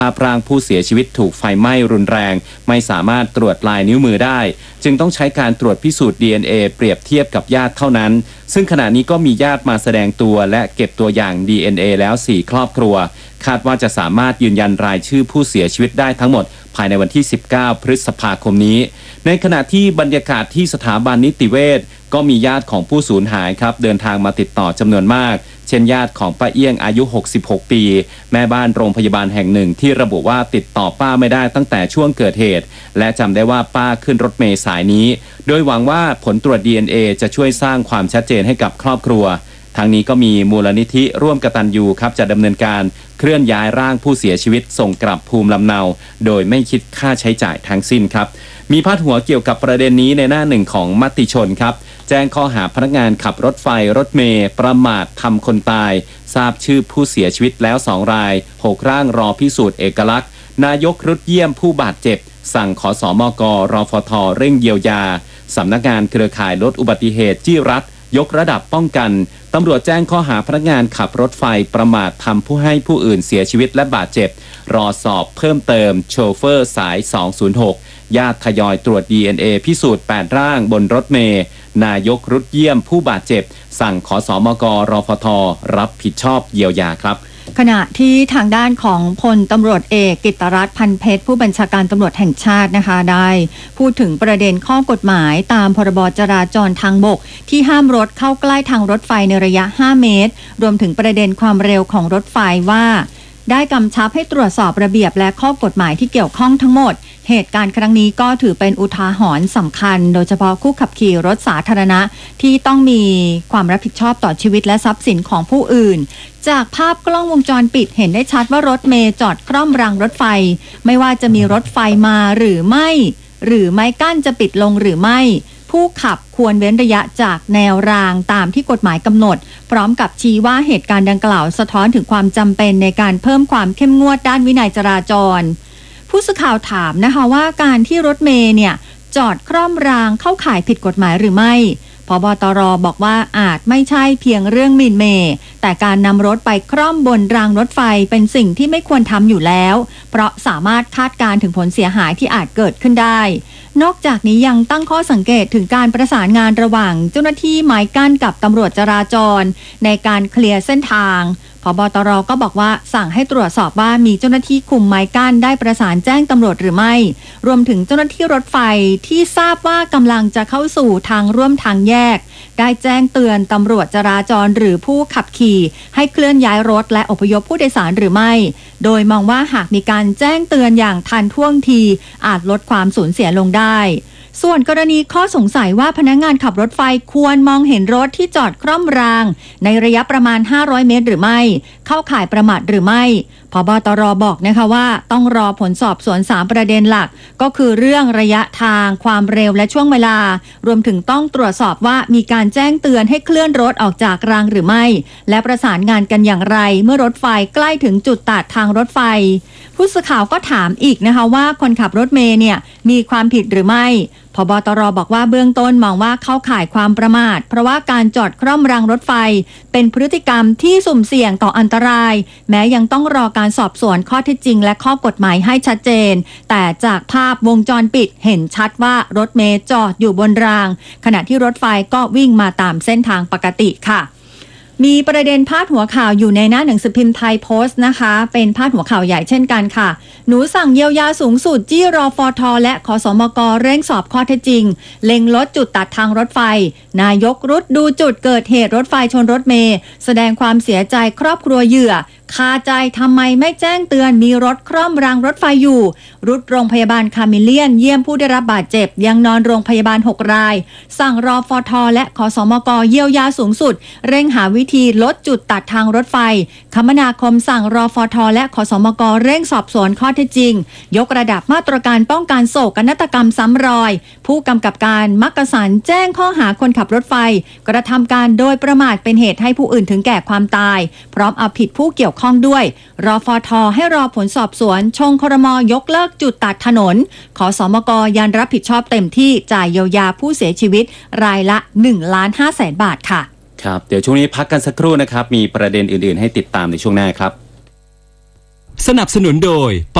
ร่างผู้เสียชีวิตถูกไฟไหม้รุนแรงไม่สามารถตรวจลายนิ้วมือได้จึงต้องใช้การตรวจพิสูจน์ DNA เปรียบเทียบกับญาติเท่านั้นซึ่งขณะนี้ก็มีญาติมาแสดงตัวและเก็บตัวอย่าง DNA แล้ว4ครอบครัวคาดว่าจะสามารถยืนยันรายชื่อผู้เสียชีวิตได้ทั้งหมดภายในวันที่19พฤษภาคมนี้ในขณะที่บรรยากาศที่สถาบันนิติเวชก็มีญาติของผู้สูญหายครับเดินทางมาติดต่อจำนวนมากเช่นญาติของป้าเอี้ยงอายุ66ปีแม่บ้านโรงพยาบาลแห่งหนึ่งที่ระบุว่าติดต่อป้าไม่ได้ตั้งแต่ช่วงเกิดเหตุและจำได้ว่าป้าขึ้นรถเมล์สายนี้โดยหวังว่าผลตรวจ DNA จะช่วยสร้างความชัดเจนให้กับครอบครัวทางนี้ก็มีมูลนิธิร่วมกตัญญูครับจะดำเนินการเคลื่อนย้ายร่างผู้เสียชีวิตส่งกลับภูมิลำเนาโดยไม่คิดค่าใช้จ่ายทั้งสิ้นครับมีพาดหัวเกี่ยวกับประเด็นนี้ในหน้าหนึ่งของมติชนครับแจ้งข้อหาพนักงานขับรถไฟรถเมล์ประมาททำคนตายทราบชื่อผู้เสียชีวิตแล้ว2ราย6ร่างรอพิสูจน์เอกลักษณ์นายกรุดเยี่ยมผู้บาดเจ็บสั่งขสมกรฟทเร่งเยียวยาสำนักงานเครือข่ายลดอุบัติเหตุจี้รัฐยกระดับป้องกันตำรวจแจ้งข้อหาพนักงานขับรถไฟประมาททำผู้ให้ผู้อื่นเสียชีวิตและบาดเจ็บรอสอบเพิ่มเติมโชเฟอร์สาย206ญาติทยอยตรวจ DNA พิสูจน์8ร่างบนรถเมล์นายกรุดเยี่ยมผู้บาดเจ็บสั่งขสมกรฟทรับผิดชอบเยียวยาครับขณะที่ทางด้านของพลตำรวจเอกกิตติรัตน์พันเพชรผู้บัญชาการตำรวจแห่งชาตินะคะได้พูดถึงประเด็นข้อกฎหมายตามพรบจราจรทางบกที่ห้ามรถเข้าใกล้ทางรถไฟในระยะ5เมตรรวมถึงประเด็นความเร็วของรถไฟว่าได้กำชับให้ตรวจสอบระเบียบและข้อกฎหมายที่เกี่ยวข้องทั้งหมดเหตุการณ์ครั้งนี้ก็ถือเป็นอุทาหรณ์สำคัญโดยเฉพาะผู้ขับขี่รถสาธารณะที่ต้องมีความรับผิดชอบต่อชีวิตและทรัพย์สินของผู้อื่นจากภาพกล้องวงจรปิดเห็นได้ชัดว่ารถเมล์จอดคร่อมรางรถไฟไม่ว่าจะมีรถไฟมาหรือไม่ไม้กั้นจะปิดลงหรือไม่ผู้ขับควรเว้นระยะจากแนวรางตามที่กฎหมายกำหนดพร้อมกับชี้ว่าเหตุการณ์ดังกล่าวสะท้อนถึงความจำเป็นในการเพิ่มความเข้มงวดด้านวินัยจราจรผู้สื่อข่าวถามนะคะว่าการที่รถเมล์เนี่ยจอดคร่อมรางเข้าข่ายผิดกฎหมายหรือไม่ผบ.ตร.บอกว่าอาจไม่ใช่เพียงเรื่องหมิ่นเมย์แต่การนำรถไปคร่อมบนรางรถไฟเป็นสิ่งที่ไม่ควรทำอยู่แล้วเพราะสามารถคาดการณ์ถึงผลเสียหายที่อาจเกิดขึ้นได้นอกจากนี้ยังตั้งข้อสังเกตถึงการประสานงานระหว่างเจ้าหน้าที่ไม้กั้นกับตำรวจจราจรในการเคลียร์เส้นทางผบ.ตร.ก็บอกว่าสั่งให้ตรวจสอบว่ามีเจ้าหน้าที่คุมไม้กั้นได้ประสานแจ้งตำรวจหรือไม่รวมถึงเจ้าหน้าที่รถไฟที่ทราบว่ากำลังจะเข้าสู่ทางร่วมทางแยกได้แจ้งเตือนตำรวจจราจรหรือผู้ขับขี่ให้เคลื่อนย้ายรถและอพยพผู้โดยสารหรือไม่โดยมองว่าหากมีการแจ้งเตือนอย่างทันท่วงทีอาจลดความสูญเสียลงได้ส่วนกรณีข้อสงสัยว่าพนักงานขับรถไฟควรมองเห็นรถที่จอดคร่อมรางในระยะประมาณ500เมตรหรือไม่เข้าข่ายประมาทหรือไม่ผบ.ตร.บอกนะคะว่าต้องรอผลสอบสวน3ประเด็นหลักก็คือเรื่องระยะทางความเร็วและช่วงเวลารวมถึงต้องตรวจสอบว่ามีการแจ้งเตือนให้เคลื่อนรถออกจากรางหรือไม่และประสานงานกันอย่างไรเมื่อรถไฟใกล้ถึงจุดตัดทางรถไฟผู้สื่อข่าวก็ถามอีกนะคะว่าคนขับรถเมล์เนี่ยมีความผิดหรือไม่ผบ.ตร.บอกว่าเบื้องต้นมองว่าเข้าข่ายความประมาทเพราะว่าการจอดคร่อมรางรถไฟเป็นพฤติกรรมที่สุ่มเสี่ยงต่ออันตรายแม้ยังต้องรอการสอบสวนข้อเท็จจริงและข้อกฎหมายให้ชัดเจนแต่จากภาพวงจรปิดเห็นชัดว่ารถเมล์จอดอยู่บนรางขณะที่รถไฟก็วิ่งมาตามเส้นทางปกติค่ะมีประเด็นพาดหัวข่าวอยู่ในหน้าหนังสือพิมพ์ไทยโพสต์นะคะเป็นพาดหัวข่าวใหญ่เช่นกันค่ะหนูสั่งเยียวยาสูงสุดจี้รฟท.และขสมก.เร่งสอบข้อเท็จจริงเล็งลดจุดตัดทางรถไฟนายกรุดดูจุดเกิดเหตุรถไฟชนรถเมล์แสดงความเสียใจครอบครัวเหยื่อคาใจทำไมไม่แจ้งเตือนมีรถคร่อมรางรถไฟอยู่รุดโรงพยาบาลคาเมเลียนเยี่ยมผู้ได้รับบาดเจ็บยังนอนโรงพยาบาล6รายสั่งรฟท.และขสมก.เยียวยาสูงสุดเร่งหาวิธีลดจุดตัดทางรถไฟคมนาคมสั่งรฟท.และขสมก.เร่งสอบสวนข้อเท็จจริงยกระดับมาตรการป้องกันโศกนาฏกรรมซ้ำรอยผู้กำกับการมักกะสันแจ้งข้อหาคนขับรถไฟกระทำการโดยประมาทเป็นเหตุให้ผู้อื่นถึงแก่ความตายพร้อมเอาผิดผู้เกี่ยวข้องด้วยรฟท.ให้รอผลสอบสวนชงครม.ยกเลิกจุดตัดถนนขสมก.ยันรับผิดชอบเต็มที่จ่ายเยียวยาผู้เสียชีวิตรายละ 1,500,000 บาทค่ะครับเดี๋ยวช่วงนี้พักกันสักครู่นะครับมีประเด็นอื่นๆให้ติดตามในช่วงหน้าครับสนับสนุนโดย